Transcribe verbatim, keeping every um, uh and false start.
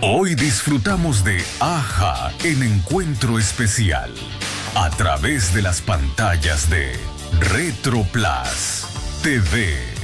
Hoy disfrutamos de AJA en Encuentro Especial a través de las pantallas de Retro Plus T V.